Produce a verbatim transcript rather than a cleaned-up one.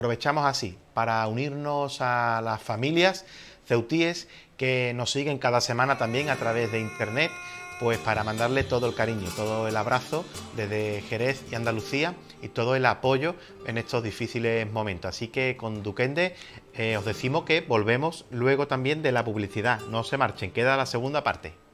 Aprovechamos así para unirnos a las familias ceutíes que nos siguen cada semana también a través de internet, pues para mandarle todo el cariño, todo el abrazo desde Jerez y Andalucía y todo el apoyo en estos difíciles momentos. Así que con Duquende eh, os decimos que volvemos luego también de la publicidad. No se marchen, queda la segunda parte.